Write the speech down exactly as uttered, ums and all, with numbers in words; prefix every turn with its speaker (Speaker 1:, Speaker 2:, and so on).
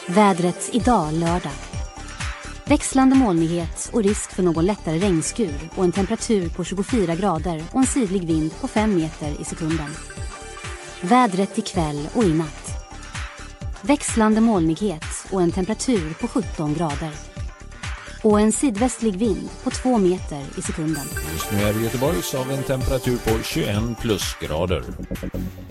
Speaker 1: Vädret idag lördag. Växlande molnighet och risk för någon lättare regnskur och en temperatur på tjugofyra grader och en sydlig vind på fem meter i sekunden. Vädret ikväll och i natt. Växlande molnighet och en temperatur på sjutton grader. Och en sydvästlig vind på två meter i sekunden.
Speaker 2: Just nu är det Göteborgs av en temperatur på tjugoen plusgrader.